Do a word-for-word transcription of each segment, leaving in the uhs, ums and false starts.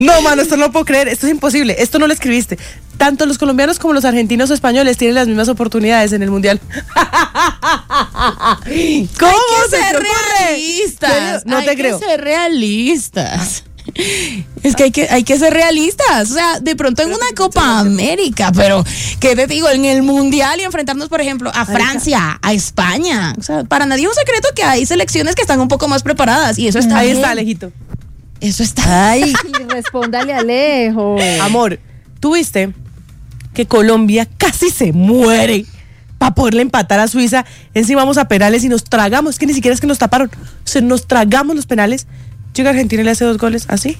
No, mano, esto no lo puedo creer, esto es imposible, esto no lo escribiste. Tanto los colombianos como los argentinos o españoles tienen las mismas oportunidades en el mundial. ¿Cómo hay que se ser te ocurre? realistas. No hay te creo. que ser realistas. Es que hay, que hay que ser realistas. O sea, de pronto en una Copa América, pero ¿qué te digo? En el Mundial y enfrentarnos, por ejemplo, a Francia, a España. O sea, para nadie es un secreto que hay selecciones que están un poco más preparadas y eso está Ahí bien. está, Alejito. Eso está. Ay, respóndale, Alejo. Amor, ¿tú viste que Colombia casi se muere para poderle empatar a Suiza? Encima vamos a penales y nos tragamos, es que ni siquiera es que nos taparon, o sea, nos tragamos los penales. Llega Argentina y le hace dos goles, así.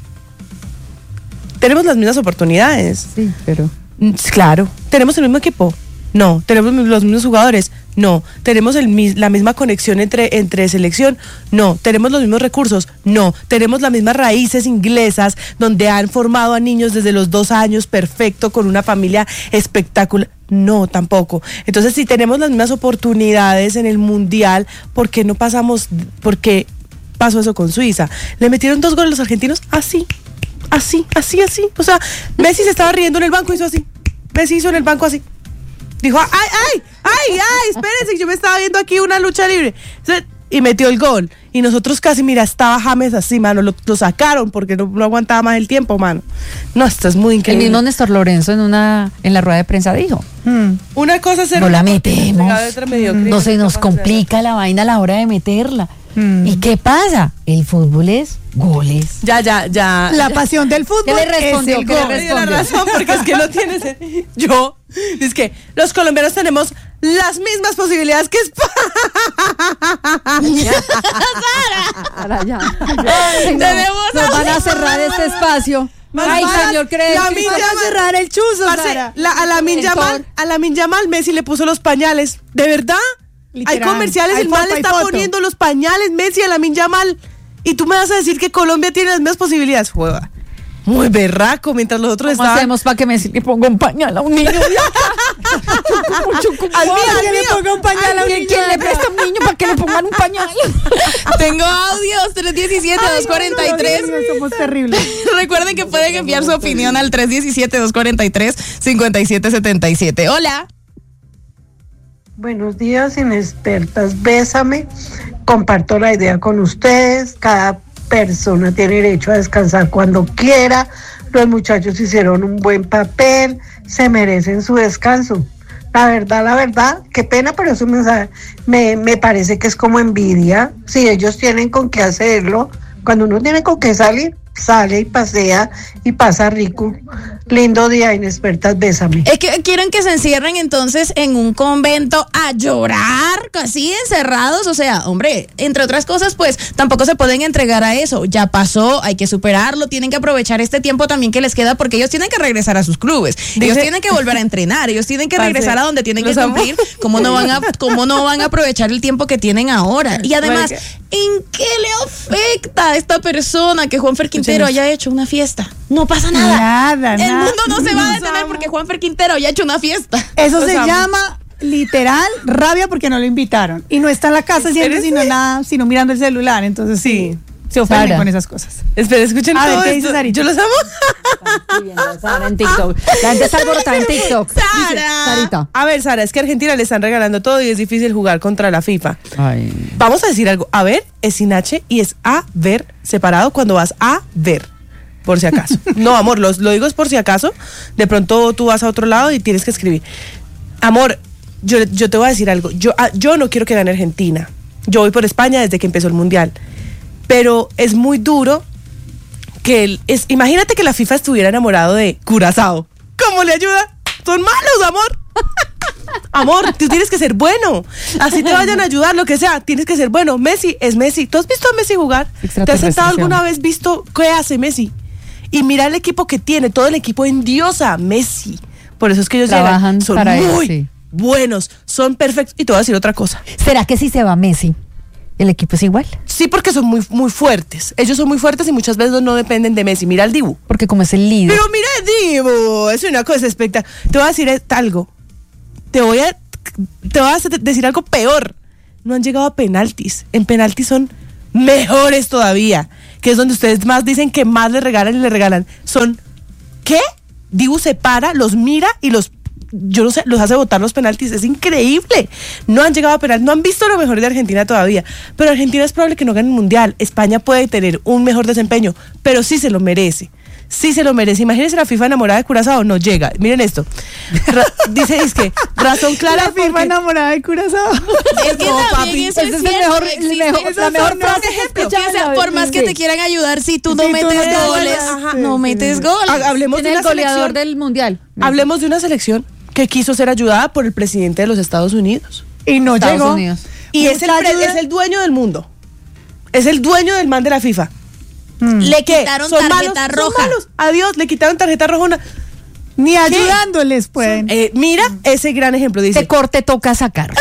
Tenemos las mismas oportunidades. Sí, pero... Claro. ¿Tenemos el mismo equipo? No. ¿Tenemos los mismos jugadores? No. ¿Tenemos el, la misma conexión entre, entre selección? No. ¿Tenemos los mismos recursos? No. ¿Tenemos las mismas raíces inglesas donde han formado a niños desde los dos años perfecto con una familia espectacular? No, tampoco. Entonces, si tenemos las mismas oportunidades en el Mundial, ¿por qué no pasamos? ¿Por qué pasó eso con Suiza? Le metieron dos goles los argentinos así. Así, así, así. O sea, Messi se estaba riendo en el banco, hizo así. Messi hizo en el banco así. Dijo, ay, ay, ay, ay, espérense, yo me estaba viendo aquí una lucha libre. Y metió el gol. Y nosotros casi, mira, estaba James así, mano. Lo, lo sacaron porque no, no aguantaba más el tiempo, mano. No, esto es muy increíble. El mismo Néstor Lorenzo en una en la rueda de prensa dijo. Hmm. Una cosa es ser... No la metemos. No se nos complica la vaina a la hora de meterla. Hmm. ¿Y qué pasa? El fútbol es goles. Ya, ya, ya. La pasión del fútbol. ¿Qué le respondió? Es el ¿Qué gol. le respondió? Tiene razón, porque es que no tienes. Yo, es que los colombianos tenemos las mismas posibilidades que España. Sara, ya. Ay, no. Tenemos Nos van a cerrar este espacio. Más Ay, mal, señor, cree la que Min Van a Yamal- cerrar el chuzo, Parce, Sara. la- a la Min Yamal, a la Min Yamal Messi le puso los pañales. ¿De verdad? Literal. Hay comerciales, Hay el mal foto, hay está foto. poniendo los pañales Messi a la Min Yamal. Y tú me vas a decir que Colombia tiene las mismas posibilidades. Juega. Muy berraco, mientras los otros ¿Cómo estaban... hacemos para que me le ponga un pañal a un niño? Al mío, al Que le mío. ponga un pañal a un ¿Quién, niño. quién le presta a un niño para que le pongan un pañal? Tengo audios, tres diecisiete, dos cuarenta y tres. Ay, no, no, no, somos terribles. Recuerden que pueden enviar su opinión al tres diecisiete, dos cuarenta y tres, cincuenta y siete setenta y siete. Hola. Buenos días, inexpertas. Bésame. Comparto la idea con ustedes. Cada persona tiene derecho a descansar cuando quiera. Los muchachos hicieron un buen papel. Se merecen su descanso. La verdad, la verdad, qué pena, pero eso me, me, me parece que es como envidia. Si ellos tienen con qué hacerlo, cuando uno tiene con qué salir, sale y pasea y pasa rico. Lindo día, inexpertas, bésame. Es que quieren que se encierren entonces en un convento a llorar, así encerrados. O sea, hombre, entre otras cosas, pues tampoco se pueden entregar a eso. Ya pasó, hay que superarlo. Tienen que aprovechar este tiempo también que les queda porque ellos tienen que regresar a sus clubes. Ellos Dice- tienen que volver a entrenar. Ellos tienen que Parce, regresar a donde tienen que los amo. cumplir. ¿Cómo no van a, cómo no van a aprovechar el tiempo que tienen ahora? Y además, Marica. ¿en qué le afecta a esta persona que Juanfer Quintero Escuchemos. haya hecho una fiesta? No pasa nada. Nada, El nada. mundo no se va a Los detener amo. porque Juanfer Quintero ya ha hecho una fiesta. Eso Los se amo. llama literal rabia porque no lo invitaron. Y no está en la casa haciendo Espérese. sino nada, sino mirando el celular. Entonces sí, se ofenden Sara. con esas cosas. Espera, escuchen A ver, todo ¿qué esto. dice Sarita? Yo los amo. Sara en TikTok. La gente está alborotada en TikTok. Sara. Sarita. A ver, Sara, es que a Argentina le están regalando todo y es difícil jugar contra la FIFA. Vamos a decir algo. A ver es sin H y es a ver separado cuando vas a ver. Por si acaso. No, amor, lo, lo digo es por si acaso. De pronto tú vas a otro lado y tienes que escribir. Amor, yo, yo te voy a decir algo. Yo, ah, yo no quiero que gane Argentina. Yo voy por España desde que empezó el Mundial. Pero es muy duro que... El, es, imagínate que la FIFA estuviera enamorado de Curazao. ¿Cómo le ayuda? Son malos, amor. Amor, tú tienes que ser bueno. Así te vayan a ayudar, lo que sea, tienes que ser bueno. Messi es Messi. ¿Tú has visto a Messi jugar? ¿Te has sentado alguna vez visto qué hace Messi? Y mira el equipo que tiene, todo el equipo endiosa Messi. Por eso es que ellos Trabajan llegan, son para él, muy sí. buenos, son perfectos. Y te voy a decir otra cosa. ¿Será que si se va Messi, el equipo es igual? Sí, porque son muy, muy fuertes. Ellos son muy fuertes y muchas veces no dependen de Messi. Mira al Dibu. Porque como es el líder. Pero mira el Dibu, es una cosa espectacular. Te voy a decir algo. Te voy a, te voy a decir algo peor. No han llegado a penaltis. En penaltis son mejores todavía. que es donde ustedes más dicen que más le regalan y le regalan, son, ¿qué? Dibu se para, los mira y los, yo no sé, los hace botar los penaltis, es increíble. No han llegado a penal, no han visto lo mejor de Argentina todavía, pero Argentina es probable que no gane el Mundial. España puede tener un mejor desempeño, pero sí se lo merece. Sí se lo merece. Imagínense la FIFA enamorada de Curazao. No llega. Miren esto. Ra- dice, es que razón clara. La FIFA porque... enamorada de Curazao. Es que No, también papi, eso ese es es el cierto, mejor- existe- el mejor- eso la es mejor un frase ejemplo. escuchada O sea, en la por vida. más que Sí. te quieran ayudar, si tú no Sí, tú metes no te goles, ayudas. no metes goles. Ha- Hablemos de Tiene una el goleador selección. del mundial. Hablemos de una selección que quiso ser ayudada por el presidente de los Estados Unidos. Y no Estados llegó. Unidos. Y es el, Mucha pre- ayuda. es el dueño del mundo. Es el dueño del man de la FIFA. Le ¿Qué? quitaron ¿Son tarjeta malos? roja. Son malos. Adiós, le quitaron tarjeta roja. Una... Ni ayudándoles pueden. Eh, mira ese gran ejemplo. Dice, Ese corte toca sacar.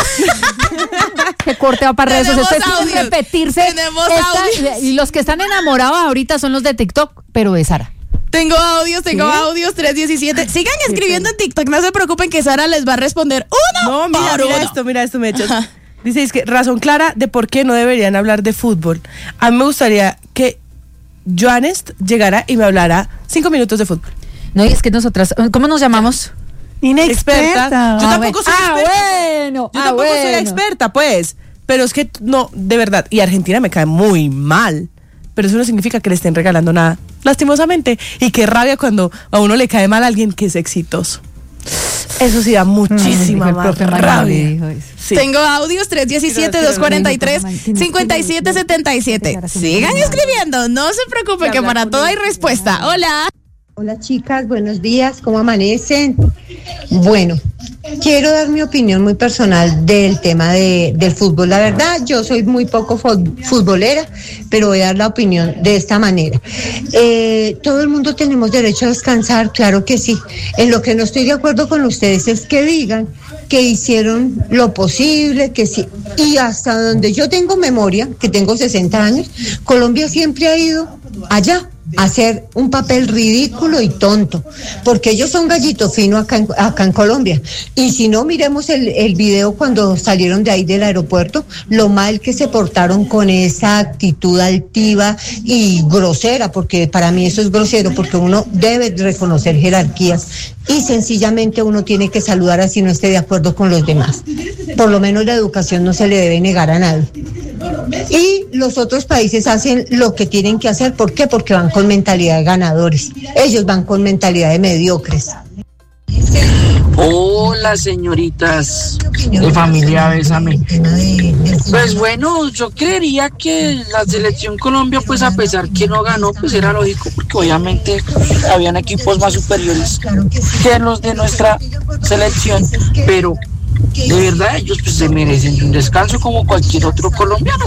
Ese corte va para redes Tenemos sociales. Esto es audios. repetirse. Tenemos Esta- audios. y los que están enamorados ahorita son los de TikTok, pero de Sara. Tengo audios, tengo ¿Sí? audios, tres diecisiete. Sigan escribiendo en TikTok, no se preocupen que Sara les va a responder uno no, mira, por mira uno. esto, mira esto, me echas. Ajá. Dice, es que razón clara de por qué no deberían hablar de fútbol. A mí me gustaría que Joanest llegara y me hablara cinco minutos de fútbol. No, y es que nosotras, ¿cómo nos llamamos? Inexperta. Yo Ah, tampoco soy ah, experta. bueno. Yo ah, tampoco soy bueno. experta, pues. Pero es que, no, de verdad. Y Argentina me cae muy mal. Pero eso no significa que le estén regalando nada, lastimosamente. Y qué rabia cuando a uno le cae mal a alguien que es exitoso. Eso sí da muchísima Dijo el más profe Manuel, rabia. dijo eso. Sí. Tengo audios tres diecisiete, dos cuarenta y tres, cincuenta y siete setenta y siete. Sigan escribiendo, no se preocupen que para todo hay respuesta. Hola. Hola chicas, buenos días, ¿cómo amanecen? Bueno, quiero dar mi opinión muy personal del tema de, del fútbol. La verdad, yo soy muy poco fut- futbolera, pero voy a dar la opinión de esta manera. Eh, todo el mundo tenemos derecho a descansar, claro que sí. En lo que no estoy de acuerdo con ustedes es que digan que hicieron lo posible, que sí. Y hasta donde yo tengo memoria, que tengo sesenta años, Colombia siempre ha ido allá a hacer un papel ridículo y tonto, porque ellos son gallito fino acá en, acá en Colombia. Y si no, miremos el, el video cuando salieron de ahí del aeropuerto, lo mal que se portaron con esa actitud altiva y grosera, porque para mí eso es grosero, porque uno debe reconocer jerarquías y sencillamente uno tiene que saludar así no esté de acuerdo con los demás. Por lo menos la educación no se le debe negar a nadie. Y los otros países hacen lo que tienen que hacer. ¿Por qué? Porque van con mentalidad de ganadores. Ellos van con mentalidad de mediocres. Hola señoritas de familia Bésame. Pues bueno, yo creería que la selección Colombia, pues a pesar que no ganó, pues era lógico porque obviamente habían equipos más superiores que los de nuestra selección, pero de verdad ellos pues se merecen un descanso como cualquier otro colombiano.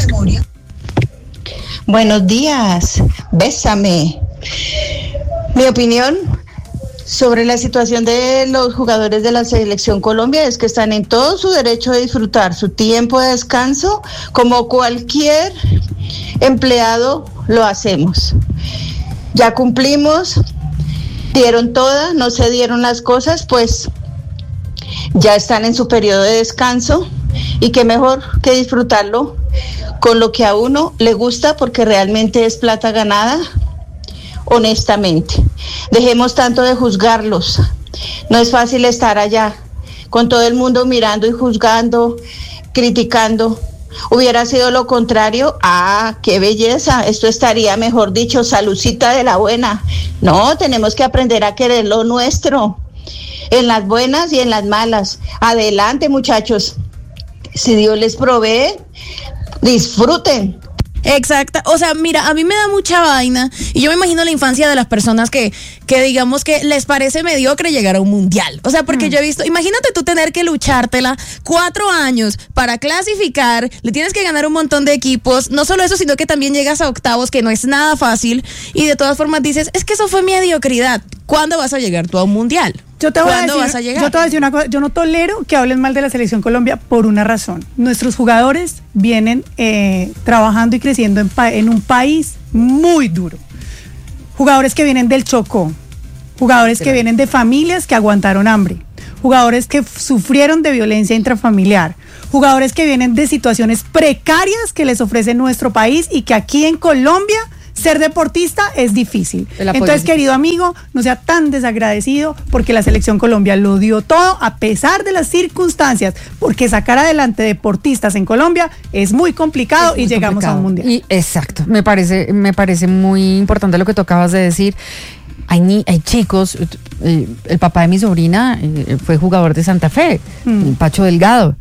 Buenos días, Bésame. Mi opinión sobre la situación de los jugadores de la selección Colombia es que están en todo su derecho de disfrutar su tiempo de descanso como cualquier empleado lo hacemos. Ya cumplimos, dieron todas, no se dieron las cosas, pues ya están en su periodo de descanso y qué mejor que disfrutarlo con lo que a uno le gusta porque realmente es plata ganada. Honestamente, dejemos tanto de juzgarlos. No es fácil estar allá con todo el mundo mirando y juzgando, criticando. Hubiera sido lo contrario. Ah, qué belleza. Esto estaría, mejor dicho, salucita de la buena. No, tenemos que aprender a querer lo nuestro, en las buenas y en las malas. Adelante, muchachos. Si Dios les provee, disfruten. Exacta, o sea, mira, a mí me da mucha vaina y yo me imagino la infancia de las personas que, que digamos que les parece mediocre llegar a un mundial, o sea, porque mm. yo he visto, imagínate tú tener que luchártela cuatro años para clasificar, le tienes que ganar un montón de equipos, no solo eso, sino que también llegas a octavos, que no es nada fácil, y de todas formas dices, es que eso fue mediocridad. ¿Cuándo vas a llegar tú a un mundial? Yo te voy ¿Cuándo a decir, vas a llegar? Yo te voy a decir una cosa, yo no tolero que hablen mal de la selección Colombia por una razón. Nuestros jugadores vienen eh, trabajando y creciendo en, pa- en un país muy duro. Jugadores que vienen del Chocó, jugadores que vienen de familias que aguantaron hambre, jugadores que f- sufrieron de violencia intrafamiliar, jugadores que vienen de situaciones precarias que les ofrece nuestro país y que aquí en Colombia ser deportista es difícil. Entonces, querido amigo, no sea tan desagradecido porque la Selección Colombia lo dio todo a pesar de las circunstancias, porque sacar adelante deportistas en Colombia es muy complicado es muy y llegamos complicado. a un mundial. Y, exacto, me parece, me parece muy importante lo que tú acabas de decir. Hay, ni, hay chicos, eh, el papá de mi sobrina eh, fue jugador de Santa Fe, mm. Pacho Delgado.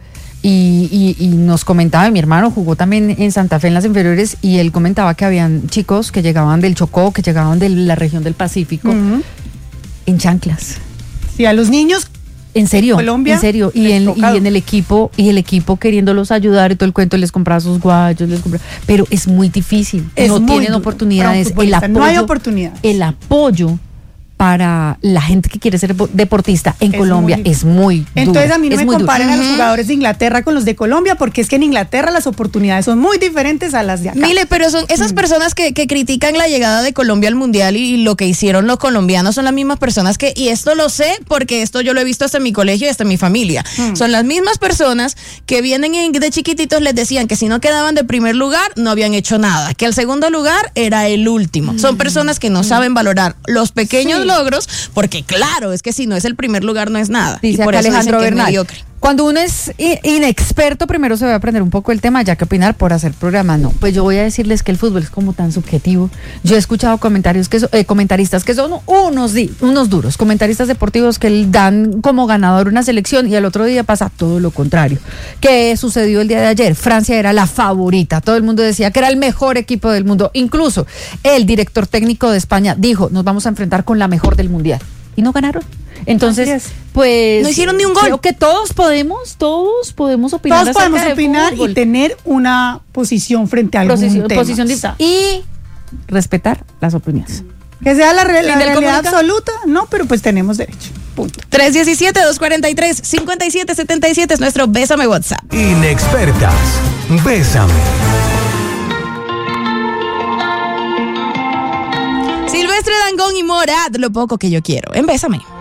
Y, y, y nos comentaba, mi hermano jugó también en Santa Fe en las inferiores y él comentaba que habían chicos que llegaban del Chocó, que llegaban de la región del Pacífico uh-huh. en chanclas. Sí, a los niños. En serio, Colombia, en serio, y en, y en el equipo, y el equipo queriéndolos ayudar y todo el cuento, les compraba sus guayos, les compraba, pero es muy difícil, es no muy tienen duro. oportunidades, el apoyo, no hay oportunidades. El apoyo para la gente que quiere ser deportista en es Colombia muy es muy duro. Entonces a mí no es me comparen duro. a los jugadores de Inglaterra con los de Colombia, porque es que en Inglaterra las oportunidades son muy diferentes a las de acá. Mire, pero son esas personas que, que critican la llegada de Colombia al Mundial y, y lo que hicieron los colombianos son las mismas personas que, y esto lo sé porque esto yo lo he visto hasta en mi colegio y hasta en mi familia, mm. son las mismas personas que vienen en, de chiquititos les decían que si no quedaban de primer lugar no habían hecho nada, que el segundo lugar era el último. Mm. Son personas que no mm. saben valorar los pequeños sí. logros, porque claro, es que si no es el primer lugar no es nada. Dice y por acá eso Alejandro dicen que Bernal, es mediocre. Cuando uno es inexperto, primero se va a aprender un poco el tema, ya que opinar por hacer programa, no. Pues yo voy a decirles que el fútbol es como tan subjetivo. Yo he escuchado comentarios que so, eh, comentaristas que son unos, di, unos duros, comentaristas deportivos que dan como ganador una selección y al otro día pasa todo lo contrario. ¿Qué sucedió el día de ayer? Francia era la favorita, todo el mundo decía que era el mejor equipo del mundo. Incluso el director técnico de España dijo, nos vamos a enfrentar con la mejor del mundial. Y no ganaron. Entonces, pues... No hicieron ni un gol. Creo que todos podemos, todos podemos opinar. Todos podemos opinar y tener una posición frente a algún posición, tema. Posición de, y respetar las opiniones. Que sea la, re, la realidad absoluta, no, pero pues tenemos derecho. Punto. tres uno siete, dos cuatro tres, cinco siete siete siete es nuestro Bésame WhatsApp. Inexpertas, Bésame. Silvestre Dangond y Morat, lo poco que yo quiero. En Bésame.